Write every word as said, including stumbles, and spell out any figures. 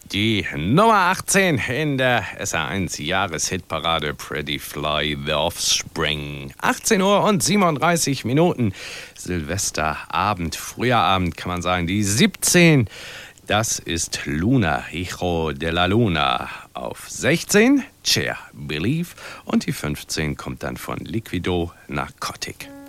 Die Nummer achtzehn in der S R eins Jahreshitparade Pretty Fly, The Offspring. achtzehn Uhr und siebenunddreißig Minuten. Silvesterabend, früher Abend kann man sagen. Die siebzehn, das ist Luna, Hijo de la Luna. Auf sechzehn, Cher, Believe. Und die fünfzehn kommt dann von Liquido, Narcotic.